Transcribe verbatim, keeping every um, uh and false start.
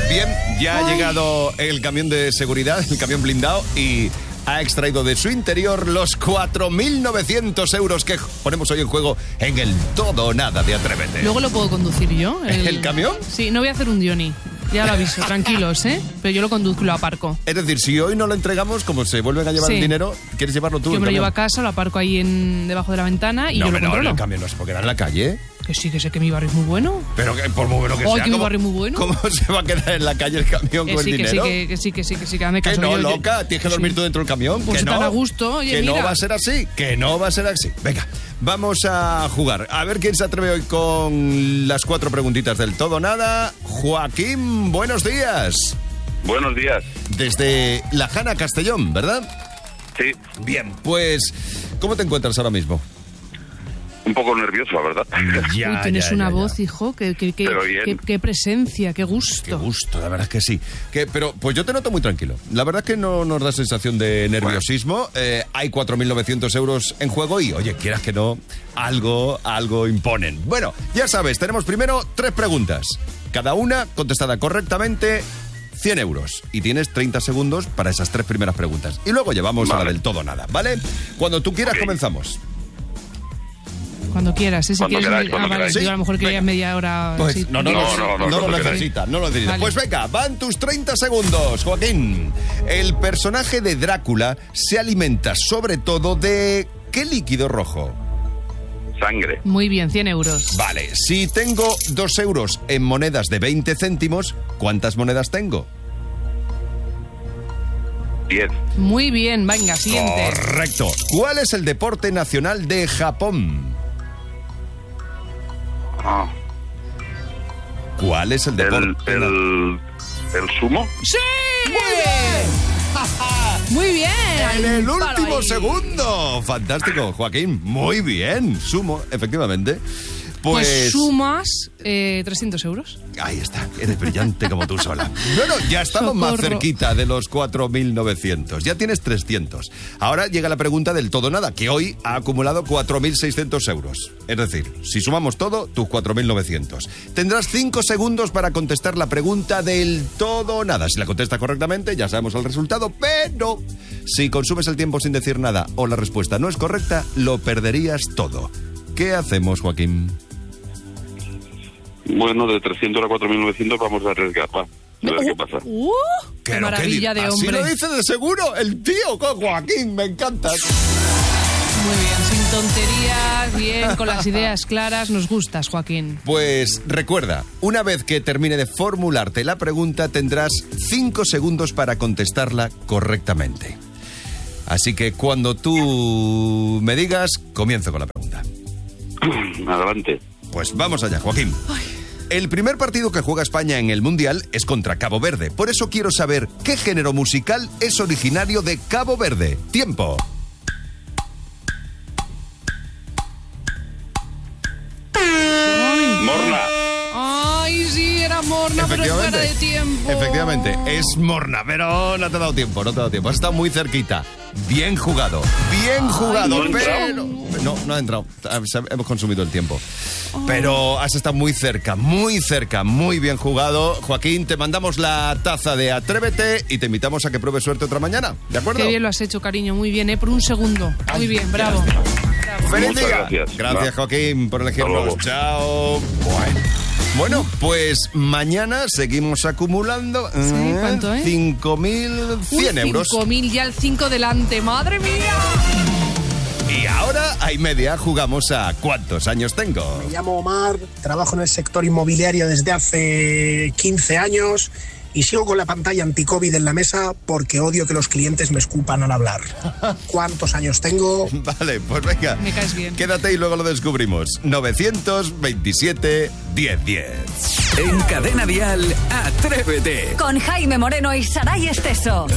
Bien, ya Ay. ha llegado el camión de seguridad, el camión blindado, y ha extraído de su interior los cuatro mil novecientos euros que ponemos hoy en juego en el todo o nada de Atrévete. Luego lo puedo conducir yo. ¿El, ¿El camión? Sí, no voy a hacer un Johnny. Ya lo aviso, tranquilos, ¿eh? Pero yo lo conduzco y lo aparco. Es decir, si hoy no lo entregamos, como se vuelven a llevar Sí. el dinero, ¿quieres llevarlo tú? Yo el me lo camión? llevo a casa, lo aparco ahí en, debajo de la ventana y no, yo lo no, controlo. el camión no se puede quedar en la calle. Que sí, que sé que mi barrio es muy bueno. Pero que por muy bueno que Ay, sea, que mi ¿cómo, barrio es muy bueno. ¿cómo se va a quedar en la calle el camión Que con sí, el que sí, dinero? que, que sí, que sí, que sí, que hazme Que caso. no, Yo- yo- loca, tienes que dormir sí. tú dentro del camión. Pues que tan no, a gusto, oye, que no mira. va a ser así, que no va a ser así. Venga, vamos a jugar. A ver quién se atreve hoy con las cuatro preguntitas del todo o nada. Joaquín, buenos días. Buenos días. Desde La Jana, Castellón, ¿verdad? Sí, Bien, pues, ¿cómo te encuentras ahora mismo? un poco nervioso, la verdad. Ya, Uy, tienes ya, una ya, ya. voz, hijo, que, que, que, Pero bien. que- qué presencia, qué gusto. Qué gusto, la verdad es que sí. Que, pero pues yo te noto muy tranquilo. La verdad es que no nos da sensación de nerviosismo. Eh, hay cuatro mil novecientos euros en juego y, oye, quieras que no, algo, algo imponen. Bueno, ya sabes, tenemos primero tres preguntas. Cada una contestada correctamente, cien euros. Y tienes treinta segundos para esas tres primeras preguntas. Y luego llevamos a la Vale. del todo o nada, ¿vale? Cuando tú quieras Ok. comenzamos. Cuando quieras, ¿eh? Si Cuando quieres, queráis, me- cuando ah, vale, queráis. yo a lo mejor quería Venga. media hora. Pues así. no, no, No, no, no, no, no, no lo lo necesita, no lo necesita. Vale. Pues venga, van tus treinta segundos, Joaquín. El personaje de Drácula se alimenta sobre todo de ¿qué líquido rojo? Sangre. Muy bien, cien euros. Vale, si tengo dos euros en monedas de veinte céntimos, ¿cuántas monedas tengo? diez. Muy bien, venga, siguiente. Correcto. ¿Cuál es el deporte nacional de Japón? Ah, ¿Cuál es el el, deporte? el, el sumo. ¡Sí! Muy bien. Muy bien. En el Palo último ahí. segundo. Fantástico, Joaquín. Muy bien. Sumo, efectivamente. Pues, Pues, sumas eh, trescientos euros. ahí está. Eres brillante como tú sola. Bueno, ya estamos más Socorro. cerquita de los cuatro mil novecientos. Ya tienes trescientos. Ahora llega la pregunta del todo o nada, que hoy ha acumulado cuatro mil seiscientos euros. Es decir, si sumamos todo, tus cuatro mil novecientos. Tendrás cinco segundos para contestar la pregunta del todo o nada. Si la contestas correctamente, ya sabemos el resultado, pero si consumes el tiempo sin decir nada o la respuesta no es correcta, lo perderías todo. ¿Qué hacemos, Joaquín? Bueno, de trescientos a cuatro mil novecientos vamos a arriesgar, va. A ver qué pasa. ¡Uh! ¡Qué Pero maravilla di- de Así hombre! lo dice de seguro el tío, con Joaquín, me encanta. Muy bien, sin tonterías, bien, con las ideas claras. Nos gustas, Joaquín. Pues recuerda, una vez que termine de formularte la pregunta, tendrás cinco segundos para contestarla correctamente. Así que cuando tú me digas, comienzo con la pregunta. Adelante. Pues vamos allá, Joaquín. El primer partido que juega España en el Mundial es contra Cabo Verde. Por eso quiero saber qué género musical es originario de Cabo Verde. Tiempo. Morna. Ay, sí, era morna, pero es fuera de tiempo. Efectivamente, es morna, pero no te ha dado tiempo, no te ha dado tiempo. Has estado muy cerquita. Bien jugado, bien jugado, no ha pero... No, no ha entrado. Hemos consumido el tiempo. Pero has estado muy cerca, muy cerca, muy bien jugado. Joaquín, te mandamos la taza de Atrévete y te invitamos a que pruebes suerte otra mañana. ¿De acuerdo? Qué bien lo has hecho, cariño, muy bien, ¿eh? Por un segundo. Muy bien, bravo. Bravo. ¡Feliz Muchas día! gracias. Gracias, Va. Joaquín, por elegirnos. luego. Chao. Bueno. Bueno, pues mañana seguimos acumulando Sí, ¿cuánto, eh? cinco mil cien euros. cinco mil ya el cinco delante, ¡madre mía! Y ahora, a y media, jugamos a ¿cuántos años tengo? Me llamo Omar, trabajo en el sector inmobiliario desde hace quince años y sigo con la pantalla anti-COVID en la mesa porque odio que los clientes me escupan al hablar. ¿Cuántos años tengo? Vale, pues venga. Me caes bien. Quédate y luego lo descubrimos. novecientos veintisiete, diez diez. En Cadena Dial, Atrévete. Con Jaime Moreno y Saray Esteso.